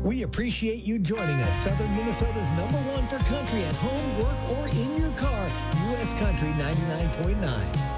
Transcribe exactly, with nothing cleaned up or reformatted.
We appreciate you joining us. Southern Minnesota's number one for country at home, work, or in your car. U S Country ninety-nine point nine.